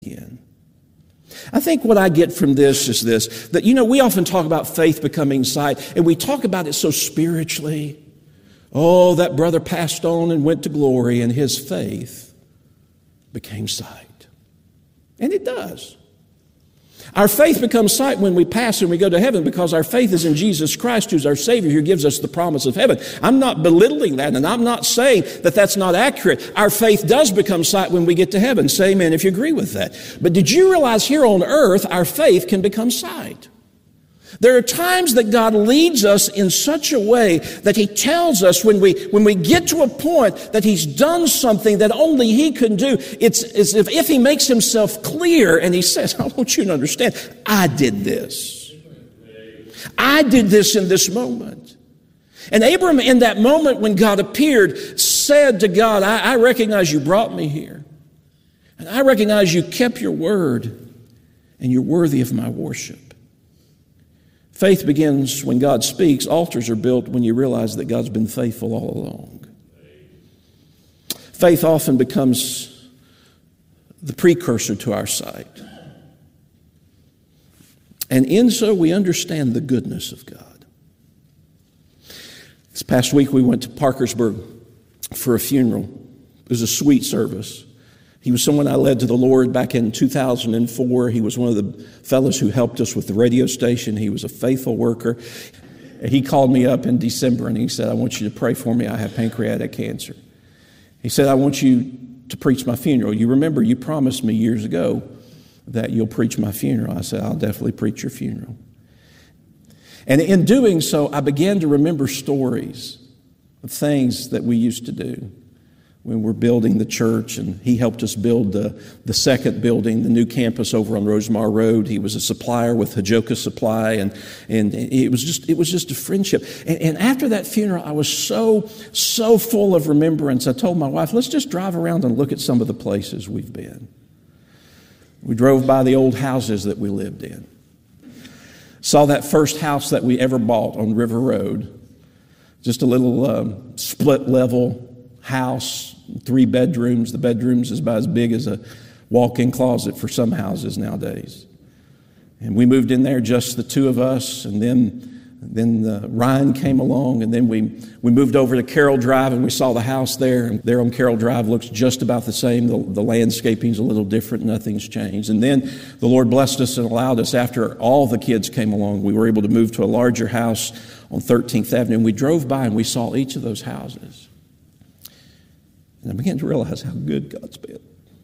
again. I think what I get from this is this, that, we often talk about faith becoming sight, and we talk about it so spiritually. Oh, that brother passed on and went to glory, and his faith became sight. And it does. Our faith becomes sight when we pass and we go to heaven because our faith is in Jesus Christ, who's our Savior, who gives us the promise of heaven. I'm not belittling that, and I'm not saying that that's not accurate. Our faith does become sight when we get to heaven. Say amen if you agree with that. But did you realize here on earth, our faith can become sight? There are times that God leads us in such a way that He tells us when we get to a point that He's done something that only He can do, it's as if He makes Himself clear and He says, I want you to understand, I did this. I did this in this moment. And Abram, in that moment when God appeared, said to God, I recognize you brought me here. And I recognize you kept your word and you're worthy of my worship. Faith begins when God speaks. Altars are built when you realize that God's been faithful all along. Faith often becomes the precursor to our sight. And in so we understand the goodness of God. This past week we went to Parkersburg for a funeral. It was a sweet service. He was someone I led to the Lord back in 2004. He was one of the fellows who helped us with the radio station. He was a faithful worker. He called me up in December and he said, I want you to pray for me. I have pancreatic cancer. He said, I want you to preach my funeral. You remember you promised me years ago that you'll preach my funeral. I said, I'll definitely preach your funeral. And in doing so, I began to remember stories of things that we used to do when we're building the church, and he helped us build the second building, the new campus over on Rosemar Road. He was a supplier with Hajoka Supply, and it was just a friendship. And after that funeral, I was so full of remembrance. I told my wife, let's just drive around and look at some of the places we've been. We drove by the old houses that we lived in. Saw that first house that we ever bought on River Road. Just a little split level house, 3 bedrooms. The bedrooms is about as big as a walk-in closet for some houses nowadays. And we moved in there, just the two of us, and then Ryan came along, and then we moved over to Carroll Drive, and we saw the house there. And there on Carroll Drive looks just about the same. The landscaping's a little different. Nothing's changed. And then the Lord blessed us and allowed us, after all the kids came along, we were able to move to a larger house on 13th Avenue. And we drove by, and we saw each of those houses. And I began to realize how good God's been.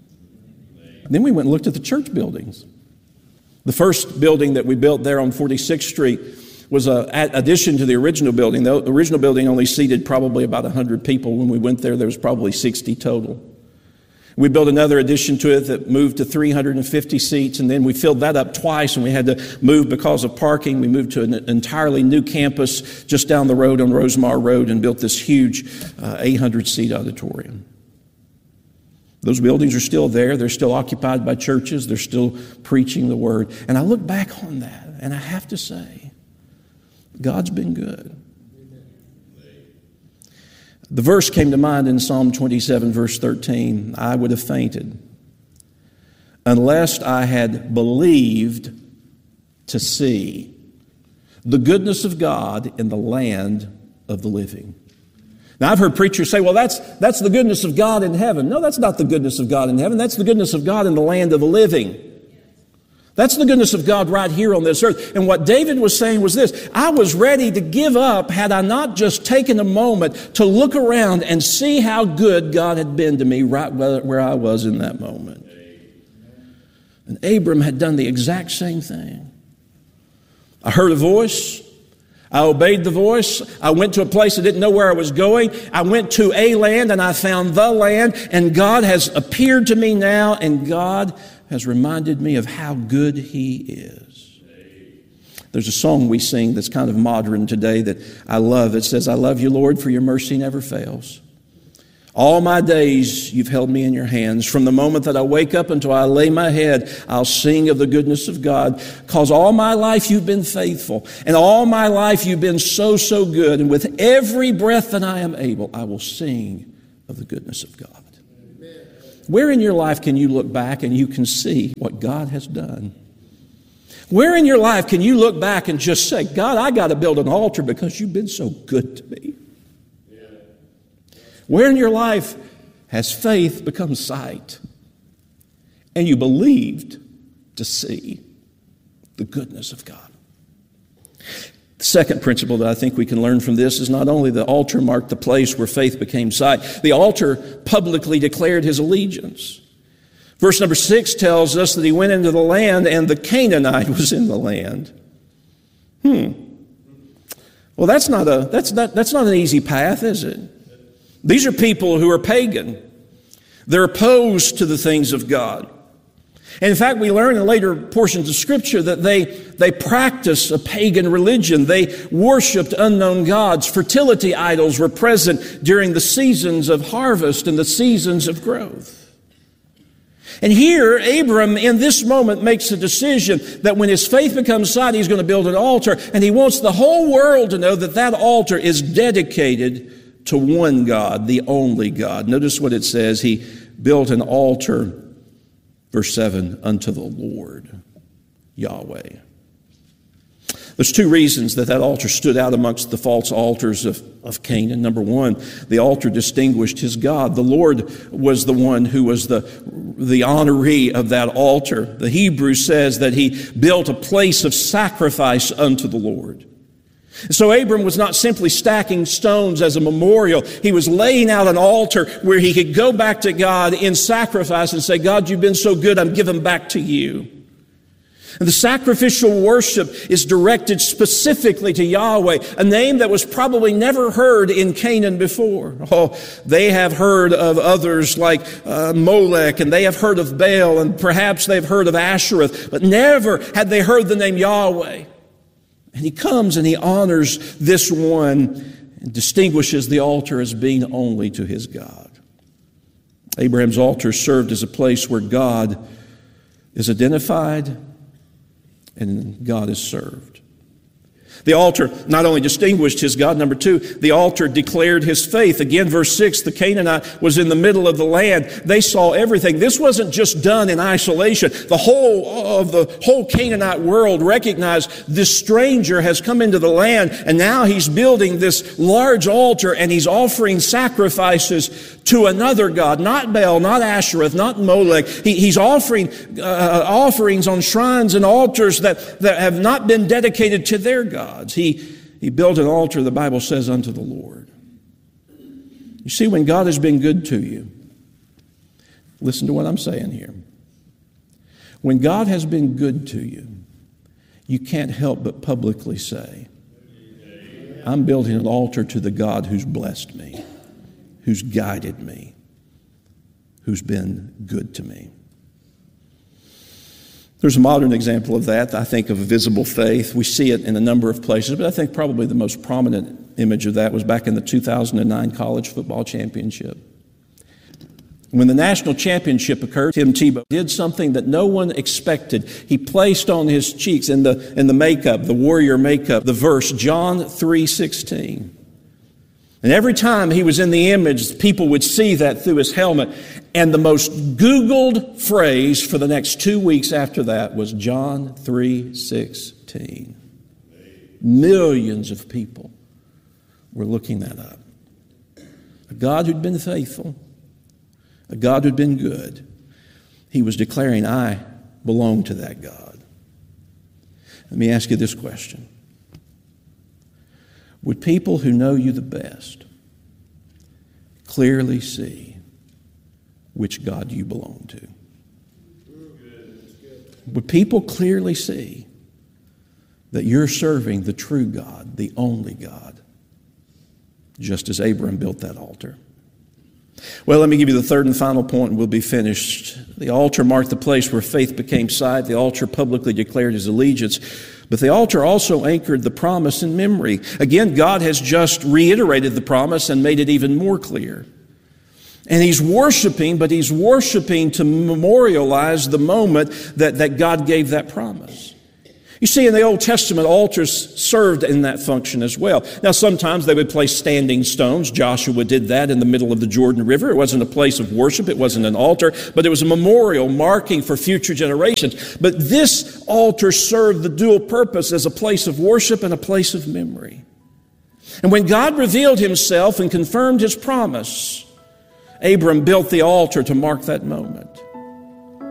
And then we went and looked at the church buildings. The first building that we built there on 46th Street was an addition to the original building. The original building only seated probably about 100 people. When we went there was probably 60 total. We built another addition to it that moved to 350 seats, and then we filled that up twice, and we had to move because of parking. We moved to an entirely new campus just down the road on Rosemar Road and built this huge 800-seat auditorium. Those buildings are still there. They're still occupied by churches. They're still preaching the word. And I look back on that, and I have to say, God's been good. The verse came to mind in Psalm 27, verse 13. I would have fainted unless I had believed to see the goodness of God in the land of the living. Now, I've heard preachers say, well, that's the goodness of God in heaven. No, that's not the goodness of God in heaven. That's the goodness of God in the land of the living. That's the goodness of God right here on this earth. And what David was saying was this: I was ready to give up had I not just taken a moment to look around and see how good God had been to me right where I was in that moment. And Abram had done the exact same thing. I heard a voice. I obeyed the voice. I went to a place I didn't know where I was going. I went to a land and I found the land, and God has appeared to me now, and God has reminded me of how good He is. There's a song we sing that's kind of modern today that I love. It says, I love you, Lord, for your mercy never fails. All my days you've held me in your hands. From the moment that I wake up until I lay my head, I'll sing of the goodness of God, because all my life you've been faithful, and all my life you've been so good. And with every breath that I am able, I will sing of the goodness of God. Where in your life can you look back and you can see what God has done? Where in your life can you look back and just say, God, I got to build an altar because you've been so good to me? Where in your life has faith become sight and you believed to see the goodness of God? The second principle that I think we can learn from this is not only the altar marked the place where faith became sight, the altar publicly declared his allegiance. Verse number 6 tells us that he went into the land and the Canaanite was in the land. Well, that's not an easy path, is it? These are people who are pagan. They're opposed to the things of God. And in fact, we learn in later portions of Scripture that they practiced a pagan religion. They worshiped unknown gods. Fertility idols were present during the seasons of harvest and the seasons of growth. And here, Abram, in this moment, makes a decision that when his faith becomes sight, he's going to build an altar. And he wants the whole world to know that that altar is dedicated to one God, the only God. Notice what it says. He built an altar, verse 7, unto the Lord, Yahweh. There's two reasons that that altar stood out amongst the false altars of Canaan. Number one, the altar distinguished his God. The Lord was the one who was the honoree of that altar. The Hebrew says that he built a place of sacrifice unto the Lord. So Abram was not simply stacking stones as a memorial. He was laying out an altar where he could go back to God in sacrifice and say, God, you've been so good, I'm giving back to you. And the sacrificial worship is directed specifically to Yahweh, a name that was probably never heard in Canaan before. Oh, they have heard of others like Molech, and they have heard of Baal, and perhaps they've heard of Ashereth, but never had they heard the name Yahweh. And he comes and he honors this one and distinguishes the altar as being only to his God. Abraham's altar served as a place where God is identified and God is served. The altar not only distinguished his God, number two, the altar declared his faith. Again, verse 6, the Canaanite was in the middle of the land. They saw everything. This wasn't just done in isolation. The whole Canaanite world recognized this stranger has come into the land, and now he's building this large altar, and he's offering sacrifices to another God, not Baal, not Ashereth, not Molech. He's offering offerings on shrines and altars that have not been dedicated to their gods. He built an altar, the Bible says, unto the Lord. You see, when God has been good to you, listen to what I'm saying here. When God has been good to you, you can't help but publicly say, I'm building an altar to the God who's blessed me, who's guided me, who's been good to me. There's a modern example of that. I think of visible faith. We see it in a number of places, but I think probably the most prominent image of that was back in the 2009 college football championship. When the national championship occurred, Tim Tebow did something that no one expected. He placed on his cheeks in the makeup, the warrior makeup, the verse John 3:16. And every time he was in the image, people would see that through his helmet. And the most Googled phrase for the next 2 weeks after that was John 3:16. Millions of people were looking that up. A God who'd been faithful, a God who'd been good. He was declaring, I belong to that God. Let me ask you this question. Would people who know you the best clearly see which God you belong to? Would people clearly see that you're serving the true God, the only God, just as Abraham built that altar? Well, let me give you the third and final point and we'll be finished. The altar marked the place where faith became sight. The altar publicly declared his allegiance. But the altar also anchored the promise in memory. Again, God has just reiterated the promise and made it even more clear. And he's worshiping, but he's worshiping to memorialize the moment that God gave that promise. You see, in the Old Testament, altars served in that function as well. Now, sometimes they would place standing stones. Joshua did that in the middle of the Jordan River. It wasn't a place of worship. It wasn't an altar, but it was a memorial marking for future generations. But this altar served the dual purpose as a place of worship and a place of memory. And when God revealed himself and confirmed his promise, Abram built the altar to mark that moment.